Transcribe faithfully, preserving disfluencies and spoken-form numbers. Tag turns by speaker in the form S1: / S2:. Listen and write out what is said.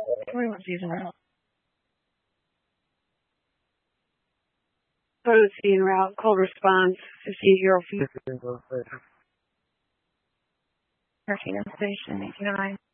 S1: twenty-one season route.
S2: Photo scene route, cold response, fifteen euro feet.
S1: thirteen station, eighteen oh nine.